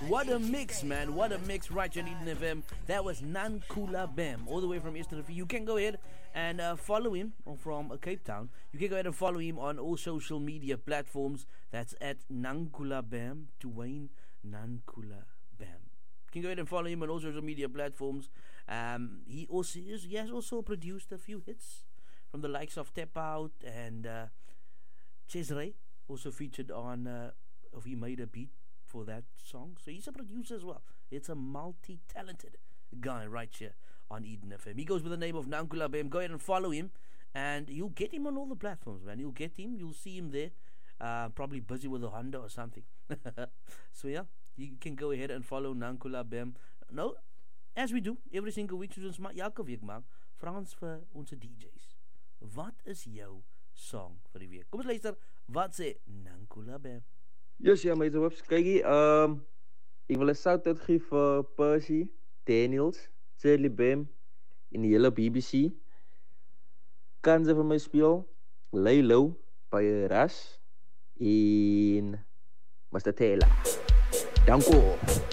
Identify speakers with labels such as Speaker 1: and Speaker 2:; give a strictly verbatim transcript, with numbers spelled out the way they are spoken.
Speaker 1: What a mix, man. What a mix right here on Eden F M. That was Nankula Bam, all the way from Eastern. You can go ahead and uh, follow him from uh, Cape Town. You can go ahead and follow him on all social media platforms. That's at Nankula Bam, Dwayne Nankula Bam. You can go ahead and follow him on all social media platforms. Um, he also is, he has also produced a few hits from the likes of Tap Out and uh, Cesare. Also featured on, uh, if he made a beat for that song. So he's a producer as well. It's a multi-talented guy right here on Eden F M. He goes with the name of Nankula Bam. Go ahead and follow him, and you'll get him on all the platforms, man. You'll get him. You'll see him there. Uh, probably busy with a Honda or something. So yeah, you can go ahead and follow Nankula Bam. No, as we do every single week, soos ons maar elke week maak, vra ons vir ons D J's. Wat is jou song vir die week? Kom ons luister. Wat sê Nankula Bam?
Speaker 2: Yes, ja, my zoals kykie, um, ek wil 'n shout out gee vir Percy, Daniels, Charlie Bam en die hele B B C. Kan ze vir my speel? Lay Low by Rush en mister Taylor. Dankie.